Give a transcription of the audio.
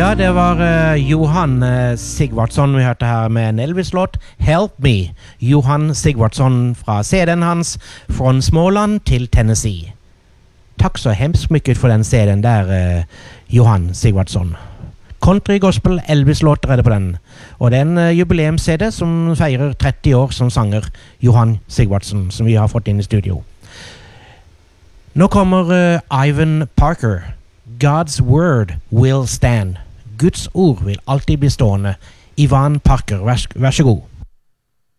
Ja, det var Johan Sigvardsson vi hørte her med en Elvis-låt, Help Me. Johan Sigvardsson fra CD-en hans, Från Småland til Tennessee. Takk så hemskt mycket for den CD-en der, Johan Sigvardsson. Country Gospel Elvis-låter er det på den. Og det er en jubileums-CD som feirer 30 år som sanger Johan Sigvardsson, som vi har fått inn i studio. Nå kommer Ivan Parker. God's word will stand. Guds ord vil alltid bli stående. Ivan Parker, vær så god.